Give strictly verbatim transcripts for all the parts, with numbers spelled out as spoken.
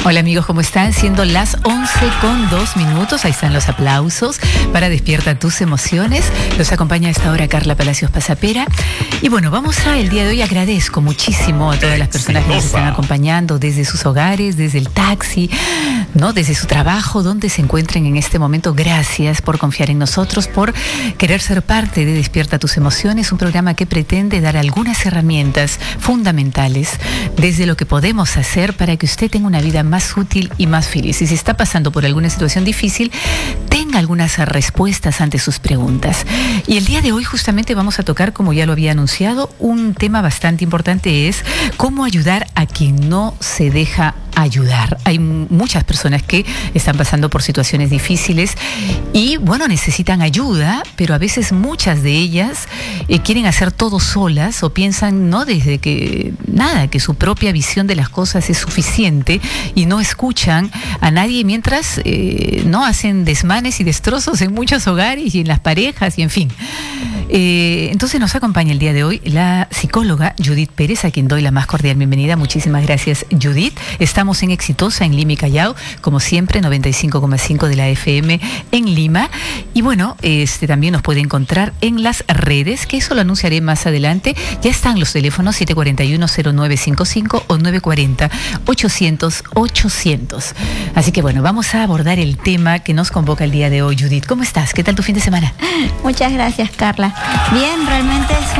Hola amigos, ¿cómo están? Siendo las once con dos minutos, ahí están los aplausos para Despierta tus emociones. Los acompaña a esta hora Carla Palacios Pasapera. Y bueno, vamos a, el día de hoy agradezco muchísimo a todas las personas que nos están acompañando desde sus hogares, desde el taxi, ¿no? Desde su trabajo, donde se encuentren en este momento. Gracias por confiar en nosotros, por querer ser parte de Despierta tus emociones, un programa que pretende dar algunas herramientas fundamentales desde lo que podemos hacer para que usted tenga una vida más más útil y más feliz. Y si está pasando por alguna situación difícil, tenga algunas respuestas ante sus preguntas. Y el día de hoy justamente vamos a tocar, como ya lo había anunciado, un tema bastante importante, es cómo ayudar a quien no se deja ayudar. Hay muchas personas que están pasando por situaciones difíciles y, bueno, necesitan ayuda, pero a veces muchas de ellas eh, quieren hacer todo solas o piensan, no, desde que nada, que su propia visión de las cosas es suficiente y no escuchan a nadie mientras eh, no hacen desmanes y destrozos en muchos hogares y en las parejas y en fin. Eh, entonces nos acompaña el día de hoy la psicóloga Judith Pérez, a quien doy la más cordial bienvenida. Muchísimas gracias, Judith. Estamos en Exitosa, en Lima y Callao, como siempre, noventa y cinco coma cinco de la F M en Lima. Y bueno, este también nos puede encontrar en las redes, que eso lo anunciaré más adelante. Ya están los teléfonos siete cuatro uno, cero nueve cinco cinco o nueve cuatro cero, ochocientos, ochocientos. Así que bueno, vamos a abordar el tema que nos convoca el día de hoy. Judith, ¿cómo estás? ¿Qué tal tu fin de semana? Muchas gracias, Carla. Bien, realmente es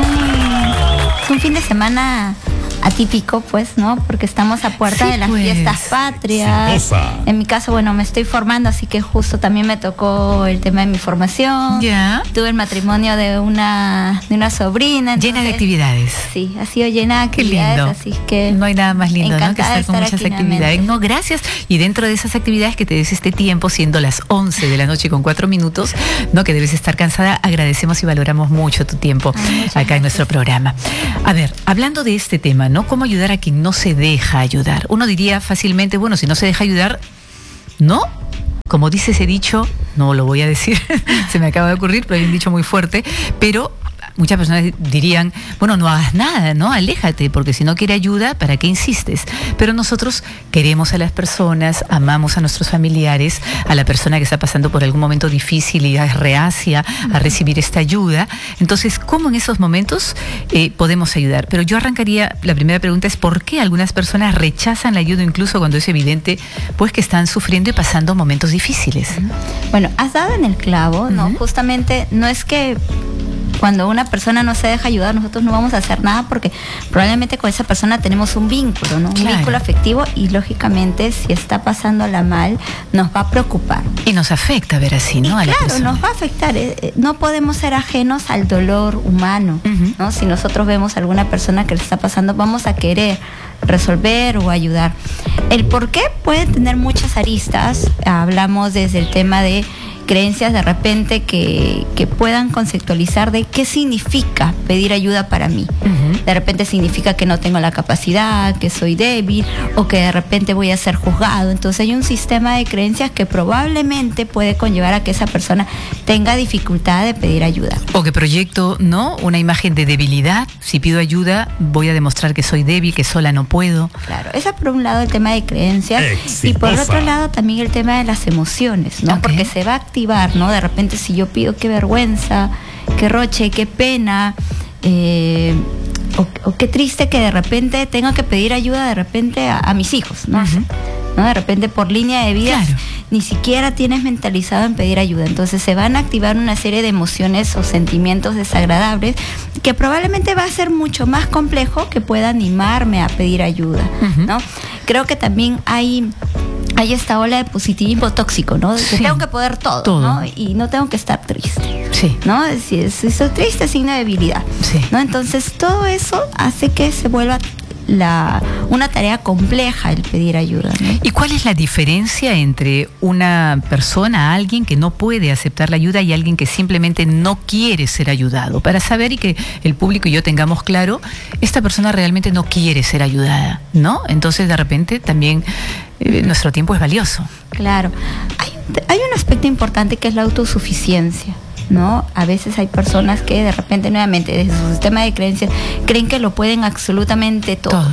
un, es un fin de semana atípico, pues, ¿no? Porque estamos a puerta sí, de las pues. fiestas patrias. Sí, en mi caso, bueno, me estoy formando, así que justo también me tocó el tema de mi formación. Ya. Tuve el matrimonio de una de una sobrina. Entonces, llena de actividades. Sí, ha sido llena de actividades. Qué lindo. Así que no hay nada más lindo, ¿no? Que estar con muchas actividades. Nuevamente. No, gracias. Y dentro de esas actividades que te des este tiempo, siendo las once de la noche con cuatro minutos, ¿no? Que debes estar cansada, agradecemos y valoramos mucho tu tiempo Ay, acá gracias. en nuestro programa. A ver, hablando de este tema, ¿no? ¿Cómo ayudar a quien no se deja ayudar? Uno diría fácilmente, bueno, si no se deja ayudar, ¿no? Como dice ese dicho, no lo voy a decir, se me acaba de ocurrir, pero hay un dicho muy fuerte, pero muchas personas dirían, bueno, no hagas nada, ¿no? Aléjate, porque si no quiere ayuda, ¿para qué insistes? Pero nosotros queremos a las personas, amamos a nuestros familiares, a la persona que está pasando por algún momento difícil y es reacia a recibir esta ayuda. Entonces, ¿cómo en esos momentos eh, podemos ayudar? Pero yo arrancaría, la primera pregunta es, ¿por qué algunas personas rechazan la ayuda incluso cuando es evidente pues que están sufriendo y pasando momentos difíciles? Bueno, has dado en el clavo, ¿no? Uh-huh. Justamente, no es que cuando una persona no se deja ayudar, nosotros no vamos a hacer nada porque probablemente con esa persona tenemos un vínculo, ¿no? Un claro. vínculo afectivo y lógicamente si está pasándola mal, nos va a preocupar. Y nos afecta ver así, ¿no? Y a claro, la persona. nos va a afectar. No podemos ser ajenos al dolor humano, uh-huh. ¿no? Si nosotros vemos a alguna persona que le está pasando, vamos a querer resolver o ayudar. El por qué puede tener muchas aristas. Hablamos desde el tema de creencias de repente que, que puedan conceptualizar de qué significa pedir ayuda para mí. Uh-huh. De repente significa que no tengo la capacidad, que soy débil o que de repente voy a ser juzgado. Entonces hay un sistema de creencias que probablemente puede conllevar a que esa persona tenga dificultad de pedir ayuda. O que proyecto, ¿no? Una imagen de debilidad. Si pido ayuda, voy a demostrar que soy débil, que sola no puedo. Claro, ese por un lado el tema de creencias. Exitosa. Y por otro lado también el tema de las emociones, ¿no? Okay. Porque se va a activar, ¿no? De repente si yo pido qué vergüenza, qué roche, qué pena, eh, o, o qué triste que de repente tengo que pedir ayuda de repente a, a mis hijos, ¿no? Uh-huh. ¿no? De repente por línea de vida claro. ni siquiera tienes mentalizado en pedir ayuda. Entonces se van a activar una serie de emociones o sentimientos desagradables que probablemente va a ser mucho más complejo que pueda animarme a pedir ayuda, uh-huh. ¿no? Creo que también hay hay esta ola de positivismo tóxico, ¿no? Sí. Que tengo que poder todo, todo, ¿no? Y no tengo que estar triste, sí. ¿no? Si, si estoy triste es signo de debilidad, sí. ¿no? Entonces todo eso hace que se vuelva la, una tarea compleja el pedir ayuda, ¿no? ¿Y cuál es la diferencia entre una persona, alguien que no puede aceptar la ayuda y alguien que simplemente no quiere ser ayudado? Para saber y que el público y yo tengamos claro, esta persona realmente no quiere ser ayudada, ¿no? Entonces de repente también eh, nuestro tiempo es valioso. Claro. Hay, hay un aspecto importante que es la autosuficiencia, ¿no? A veces hay personas que de repente nuevamente desde su sistema de creencias creen que lo pueden absolutamente todo, todo.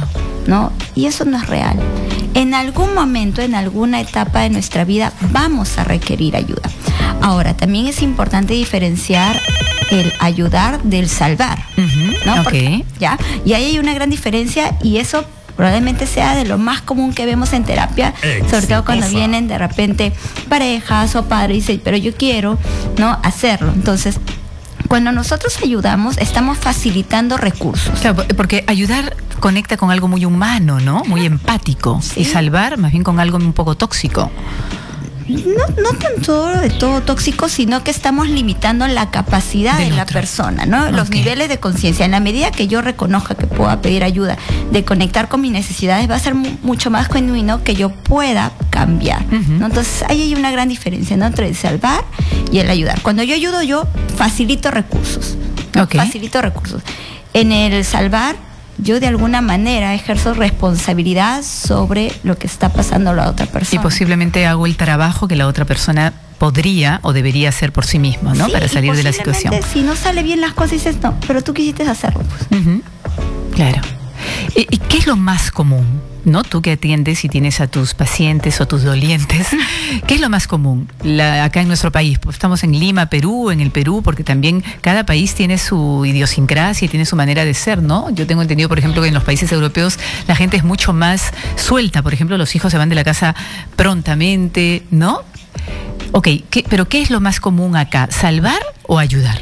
¿no? Y eso no es real. En algún momento, en alguna etapa de nuestra vida, vamos a requerir ayuda. Ahora, también es importante diferenciar el ayudar del salvar, uh-huh, ¿no? Ok. Porque, ¿ya? Y ahí hay una gran diferencia, y eso probablemente sea de lo más común que vemos en terapia, Exitosa. Sobre todo cuando vienen de repente parejas o padres y dicen, pero yo quiero, ¿no?, hacerlo. Entonces, cuando nosotros ayudamos, estamos facilitando recursos. Claro, porque ayudar conecta con algo muy humano, ¿no? Muy empático. Sí. Y salvar más bien con algo un poco tóxico. No, no tanto de todo tóxico, sino que estamos limitando la capacidad de, de la persona, ¿no? Los okay. niveles de conciencia. En la medida que yo reconozca que pueda pedir ayuda, de conectar con mis necesidades, va a ser mu mucho más genuino que yo pueda cambiar, uh-huh. ¿no? Entonces ahí hay una gran diferencia, ¿no?, entre el salvar y el ayudar. Cuando yo ayudo, yo facilito recursos, ¿no? okay. facilito recursos. En el salvar, yo de alguna manera ejerzo responsabilidad sobre lo que está pasando a la otra persona. Y posiblemente hago el trabajo que la otra persona podría o debería hacer por sí mismo, ¿no? Sí, para salir de la situación. Si no sale bien las cosas, dices, no, pero tú quisiste hacerlo. Pues. Uh-huh. Claro. ¿Y, ¿Y qué es lo más común, no? Tú que atiendes y tienes a tus pacientes o tus dolientes, ¿qué es lo más común la, acá en nuestro país? Pues estamos en Lima, Perú, en el Perú, porque también cada país tiene su idiosincrasia y tiene su manera de ser, ¿no? Yo tengo entendido, por ejemplo, que en los países europeos la gente es mucho más suelta. Por ejemplo, los hijos se van de la casa prontamente, ¿no? Ok, ¿qué, pero ¿qué es lo más común acá? ¿Salvar o ayudar?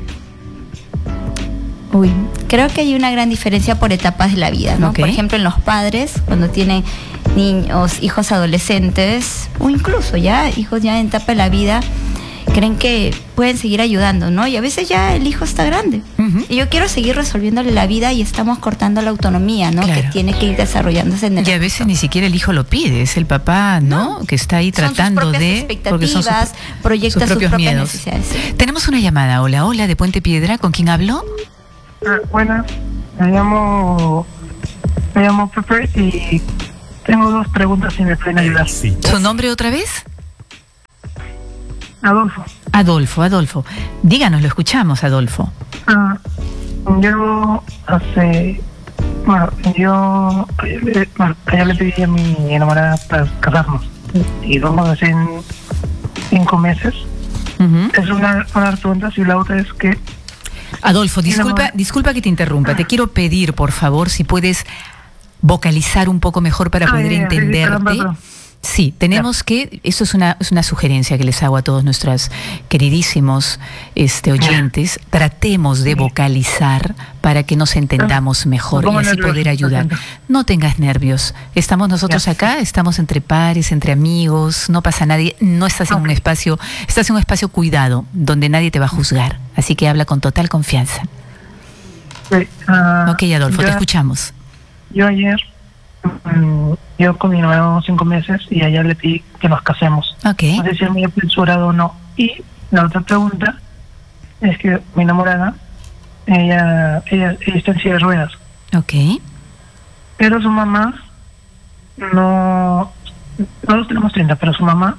Uy, creo que hay una gran diferencia por etapas de la vida, ¿no? Okay. Por ejemplo, en los padres, cuando tienen niños, hijos adolescentes, o incluso ya hijos ya en etapa de la vida, creen que pueden seguir ayudando, ¿no? Y a veces ya el hijo está grande. Uh-huh. Y yo quiero seguir resolviéndole la vida y estamos cortando la autonomía, ¿no? Claro. Que tiene que ir desarrollándose en el Y a veces ni siquiera el hijo lo pide, es el papá, ¿no? no. Que está ahí tratando son sus de... expectativas, son sus, proyecta sus, propios sus propias miedos. Necesidades. Tenemos una llamada. Hola, hola, de Puente Piedra. ¿Con quién hablo? Ah, buenas, me llamo me llamo Pepe y tengo dos preguntas si me pueden ayudar. ¿Su nombre otra vez? Adolfo. Adolfo, Adolfo. Díganos, lo escuchamos, Adolfo. Ah, yo hace... Bueno, yo... Bueno, ya le pedí a mi enamorada para casarnos. Y vamos a hacer cinco meses. Uh-huh. Es una, una pregunta, y la otra es que... Adolfo, disculpa, disculpa que te interrumpa. Te quiero pedir, por favor, si puedes vocalizar un poco mejor para poder ah, yeah, entenderte. Sí, perdón, sí, tenemos yeah. que, eso es una, es una sugerencia que les hago a todos nuestros queridísimos este, oyentes, yeah. tratemos de vocalizar para que nos entendamos mejor y así poder ayudar. No tengas nervios, estamos nosotros yeah. acá, estamos entre pares, entre amigos, no pasa nadie, no estás en okay. un espacio, estás en un espacio cuidado, donde nadie te va a juzgar, así que habla con total confianza. Sí, uh, ok, Adolfo, yo, te escuchamos. Yo ayer... Um, yo con mi novio cinco meses y ayer le pedí que nos casemos. Okay. No sé si es muy apresurado o no. Y la otra pregunta es que mi enamorada, ella, ella, ella está en silla de ruedas. Ok. Pero su mamá no... Nosotros tenemos treinta, pero su mamá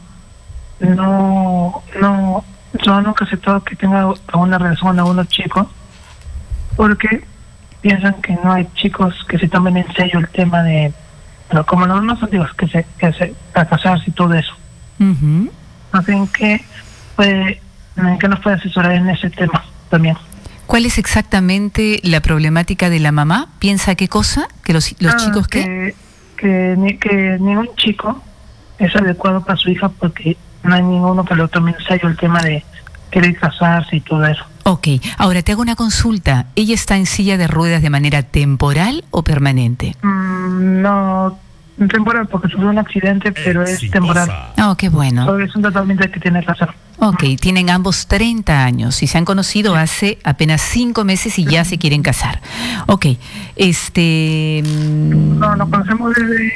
no... no yo nunca aceptado que tenga una relación con algunos chicos porque piensan que no hay chicos que se tomen en serio el tema de, pero como no no son chicos que se que se a casarse y todo eso. Uh-huh. Así que puede, en qué nos puede asesorar en ese tema también. ¿Cuál es exactamente la problemática de la mamá? ¿Piensa qué cosa? ¿Que los, los ah, chicos qué? Que, que, que ningún chico es adecuado para su hija porque no hay ninguno que lo tome en serio el tema de querer casarse y todo eso. Ok, ahora te hago una consulta. ¿Ella está en silla de ruedas de manera temporal o permanente? Mm, no, temporal porque sufrió un accidente, pero es temporal. Oh, qué bueno. So, es un tratamiento que tiene que hacer. Ok, tienen ambos treinta años y se han conocido hace apenas cinco meses y ya se quieren casar. Ok, este... No, nos conocemos desde...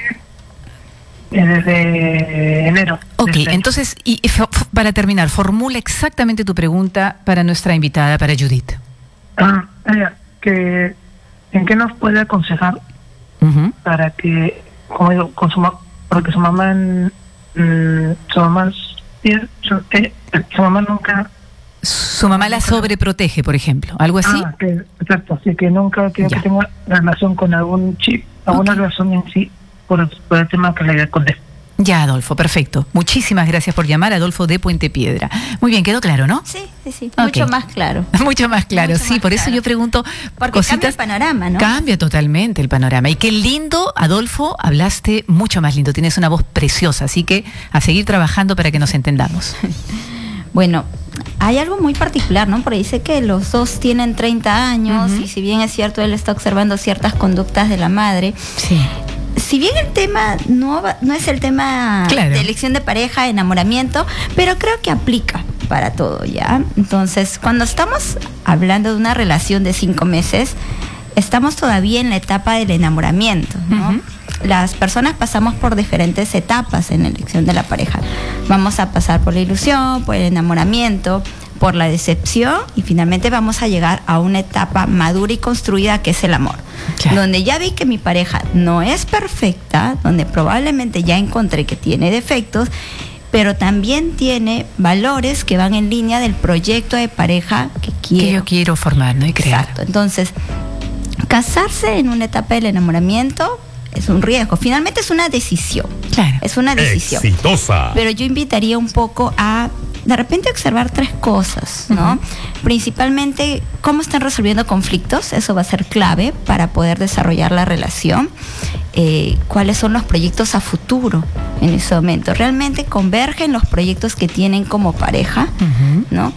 desde enero. Ok, desde entonces, y, y para terminar, formula exactamente tu pregunta para nuestra invitada, para Judith. Ah, ella, que ¿en qué nos puede aconsejar uh-huh. para que, como digo, con su porque su mamá, mmm, su mamá, su, eh, su mamá nunca Su mamá la sobreprotege, por ejemplo, algo así. Ah, que, exacto, así que nunca quiero que tenga relación con algún chip, alguna okay. relación en sí, por, por el tema que le conté. Ya, Adolfo, perfecto. Muchísimas gracias por llamar, Adolfo de Puente Piedra. Muy bien, quedó claro, ¿no? Sí, sí, sí. Okay. Mucho más claro. Mucho más claro, Mucho sí, más por claro. eso yo pregunto. Porque cositas, cambia el panorama, ¿no? Cambia totalmente el panorama. Y qué lindo, Adolfo, hablaste mucho más lindo. Tienes una voz preciosa, así que a seguir trabajando para que nos entendamos. Bueno, hay algo muy particular, ¿no? Porque dice que los dos tienen treinta años uh-huh. y si bien es cierto, él está observando ciertas conductas de la madre. Sí. Si bien el tema no, no es el tema claro. de elección de pareja, enamoramiento, pero creo que aplica para todo, ¿ya? Entonces, cuando estamos hablando de una relación de cinco meses, estamos todavía en la etapa del enamoramiento, ¿no? Uh-huh. Las personas pasamos por diferentes etapas en la elección de la pareja. Vamos a pasar por la ilusión, por el enamoramiento, por la decepción y finalmente vamos a llegar a una etapa madura y construida que es el amor. Claro. Donde ya vi que mi pareja no es perfecta, donde probablemente ya encontré que tiene defectos, pero también tiene valores que van en línea del proyecto de pareja que quiero. Que yo quiero formar, ¿no? Y crear. Exacto. Entonces, casarse en una etapa del enamoramiento es un riesgo. Finalmente es una decisión. Claro. Es una decisión. Exitosa. Pero yo invitaría un poco a de repente observar tres cosas, ¿no? Uh-huh. Principalmente, cómo están resolviendo conflictos, eso va a ser clave para poder desarrollar la relación. Eh, cuáles son los proyectos a futuro en ese momento. Realmente convergen los proyectos que tienen como pareja, uh-huh. ¿no?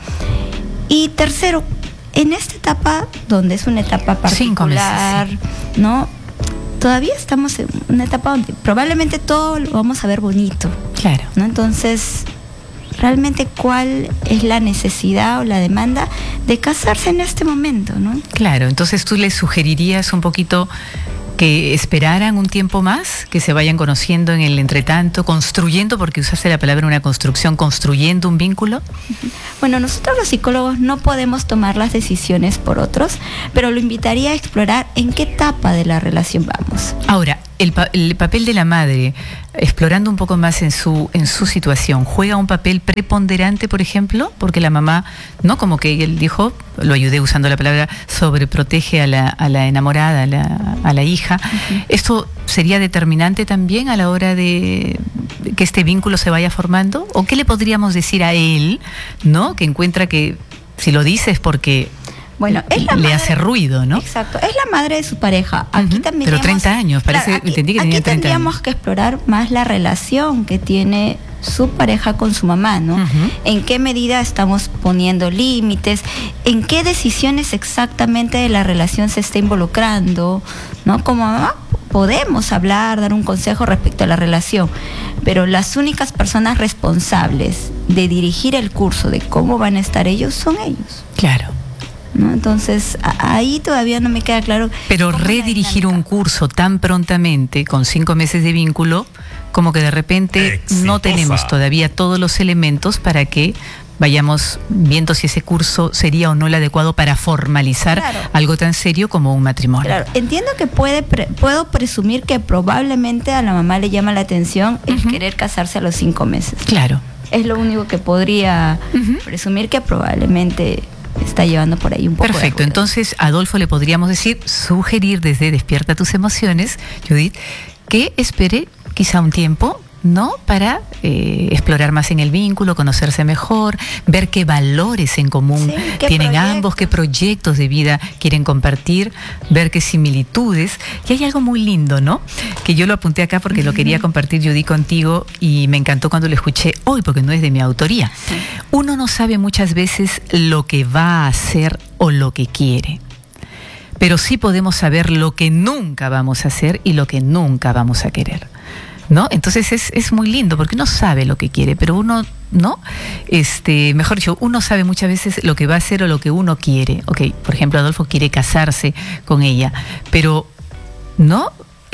Y tercero, en esta etapa, donde es una etapa particular, meses, sí. ¿no? Todavía estamos en una etapa donde probablemente todo lo vamos a ver bonito. Claro. ¿No? Entonces, realmente cuál es la necesidad o la demanda de casarse en este momento, ¿no? Claro, entonces tú les sugerirías un poquito que esperaran un tiempo más, que se vayan conociendo en el entretanto, construyendo, porque usaste la palabra una construcción, construyendo un vínculo. Bueno, nosotros los psicólogos no podemos tomar las decisiones por otros, pero lo invitaría a explorar en qué etapa de la relación vamos. Ahora, el, pa- el papel de la madre, explorando un poco más en su en su situación, ¿juega un papel preponderante, por ejemplo? Porque la mamá, ¿no? Como que él dijo, lo ayudé usando la palabra, sobreprotege a la, a la enamorada, a la, a la hija. Uh-huh. ¿Esto sería determinante también a la hora de, de que este vínculo se vaya formando? ¿O qué le podríamos decir a él, ¿no? Que encuentra que si lo dice es porque... Bueno, es la le madre, hace ruido, ¿no? Exacto, es la madre de su pareja. Aquí uh-huh. también Pero treinta años, parece, claro, aquí, entendí que tenía treinta años. Aquí tendríamos que explorar más la relación que tiene su pareja con su mamá, ¿no? Uh-huh. En qué medida estamos poniendo límites, en qué decisiones exactamente de la relación se está involucrando, ¿no? Como mamá podemos hablar, dar un consejo respecto a la relación, pero las únicas personas responsables de dirigir el curso de cómo van a estar ellos son ellos. Claro. ¿No? Entonces, a- ahí todavía no me queda claro. Pero redirigir un curso tan prontamente, con cinco meses de vínculo, como que de repente Exitosa. No tenemos todavía todos los elementos para que vayamos viendo si ese curso sería o no el adecuado para formalizar Claro. algo tan serio como un matrimonio. Claro, entiendo que puede pre- puedo presumir que probablemente a la mamá le llama la atención el Uh-huh. querer casarse a los cinco meses. Claro. Es lo único que podría Uh-huh. presumir que probablemente está llevando por ahí un poco. Perfecto, de ruido. entonces Adolfo le podríamos decir, sugerir desde Despierta tus emociones, Judith, que espere quizá un tiempo, ¿no? Para eh, explorar más en el vínculo, conocerse mejor, ver qué valores en común Sí, qué tienen proyectos. ambos, qué proyectos de vida quieren compartir, ver qué similitudes. Y hay algo muy lindo, ¿no? Que yo lo apunté acá porque lo quería compartir, Judith, contigo, y me encantó cuando lo escuché hoy, porque no es de mi autoría. Sí. Uno no sabe muchas veces lo que va a hacer o lo que quiere, pero sí podemos saber lo que nunca vamos a hacer y lo que nunca vamos a querer, ¿no? Entonces es, es muy lindo porque uno sabe lo que quiere, pero uno, ¿no? Este, mejor dicho, uno sabe muchas veces lo que va a hacer o lo que uno quiere. Ok, por ejemplo, Adolfo quiere casarse con ella, pero, ¿no?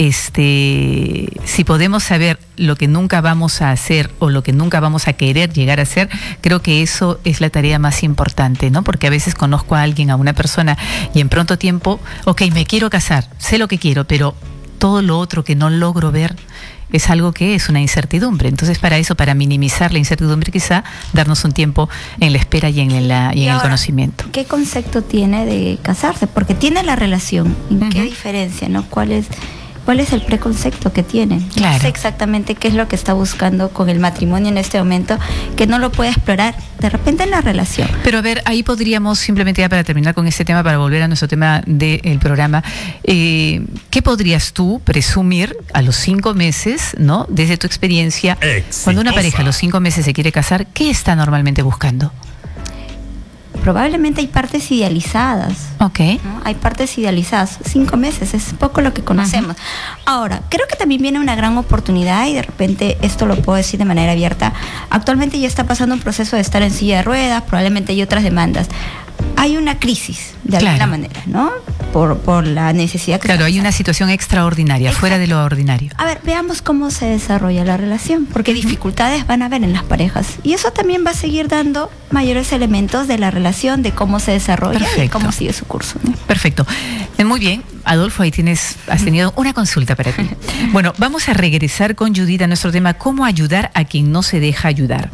Este, si podemos saber lo que nunca vamos a hacer o lo que nunca vamos a querer llegar a hacer, creo que eso es la tarea más importante, ¿no? Porque a veces conozco a alguien, a una persona, y en pronto tiempo, ok, me quiero casar, sé lo que quiero, pero todo lo otro que no logro ver es algo que es una incertidumbre. Entonces, para eso, para minimizar la incertidumbre, quizá darnos un tiempo en la espera y en, la, y en y ahora, el conocimiento. ¿Qué concepto tiene de casarse? Porque tiene la relación. ¿En uh-huh. qué diferencia, no? ¿Cuál es, cuál es el preconcepto que tiene? Claro. No sé exactamente qué es lo que está buscando con el matrimonio en este momento, que no lo puede explorar de repente en la relación. Pero a ver, ahí podríamos simplemente, ya para terminar con este tema, para volver a nuestro tema del programa, eh, ¿qué podrías tú presumir a los cinco meses, ¿no? Desde tu experiencia, exitosa. Cuando una pareja a los cinco meses se quiere casar, ¿qué está normalmente buscando? Probablemente hay partes idealizadas. Ok. ¿no? Hay partes idealizadas. Cinco meses es poco lo que conocemos. Uh-huh. Ahora, creo que también viene una gran oportunidad y de repente esto lo puedo decir de manera abierta. Actualmente ya está pasando un proceso de estar en silla de ruedas, probablemente hay otras demandas. Hay una crisis, de claro. alguna manera, ¿no? Por, por la necesidad que... Claro, hay una situación extraordinaria, Exacto. fuera de lo ordinario. A ver, veamos cómo se desarrolla la relación, porque uh-huh. dificultades van a haber en las parejas. Y eso también va a seguir dando mayores elementos de la relación, de cómo se desarrolla Perfecto. Y cómo sigue su curso, ¿no? Perfecto. Muy bien, Adolfo, ahí tienes, has tenido una consulta para ti. Bueno, vamos a regresar con Judith a nuestro tema, cómo ayudar a quien no se deja ayudar.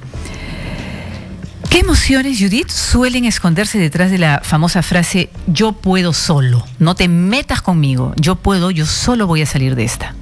¿Qué emociones, Judith, suelen esconderse detrás de la famosa frase yo puedo solo? No te metas conmigo, yo puedo, yo solo voy a salir de esta.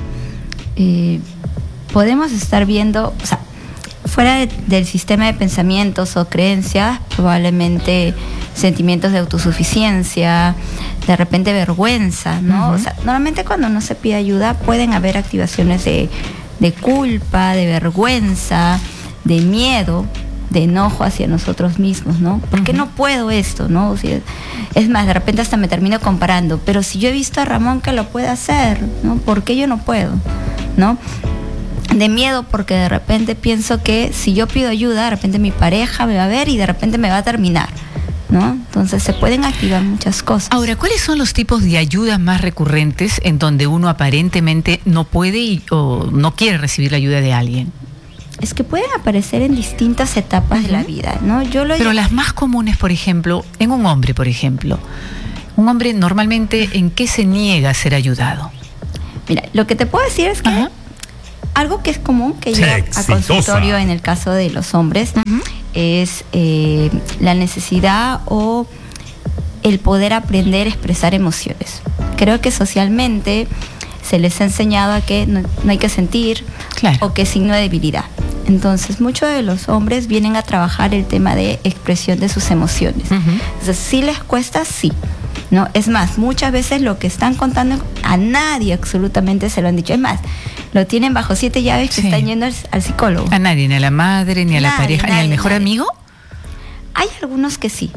Eh, podemos estar viendo, o sea, fuera de, del sistema de pensamientos o creencias, probablemente sentimientos de autosuficiencia, de repente vergüenza, ¿no? Uh-huh. O sea, normalmente cuando no se pide ayuda pueden haber activaciones de, de culpa, de vergüenza, de miedo, de enojo hacia nosotros mismos, ¿no? ¿Por qué uh-huh. no puedo esto, no? O sea, es más, de repente hasta me termino comparando, pero si yo he visto a Ramón que lo puede hacer, ¿no? ¿Por qué yo no puedo? ¿No? De miedo porque de repente pienso que si yo pido ayuda, de repente mi pareja me va a ver y de repente me va a terminar, ¿no? Entonces se pueden activar muchas cosas. Ahora, ¿cuáles son los tipos de ayuda más recurrentes en donde uno aparentemente no puede y, o no quiere recibir la ayuda de alguien? Es que pueden aparecer en distintas etapas uh-huh. de la vida, ¿no? Yo lo Pero las más comunes, por ejemplo, en un hombre, por ejemplo. Un hombre normalmente, ¿en qué se niega a ser ayudado? Mira, lo que te puedo decir es que uh-huh. algo que es común que llega a consultorio en el caso de los hombres uh-huh. es eh, la necesidad o el poder aprender a expresar emociones. Creo que socialmente se les ha enseñado a que no, no hay que sentir claro. o que es signo de debilidad. Entonces, muchos de los hombres vienen a trabajar el tema de expresión de sus emociones. Uh-huh. Entonces, ¿sí les cuesta? Sí. ¿No? Es más, muchas veces lo que están contando a nadie absolutamente se lo han dicho. Es más, lo tienen bajo siete llaves que sí. están yendo al, al psicólogo. A nadie, ni a la madre, ni a nadie, la pareja, nadie, ni al mejor nadie. Amigo. Hay algunos que sí.